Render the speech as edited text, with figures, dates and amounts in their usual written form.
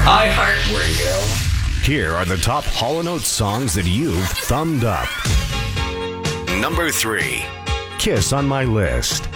iHeartRadio. Here are the top Hall & Oates songs that you've thumbed up. Number 3, Kiss on My List.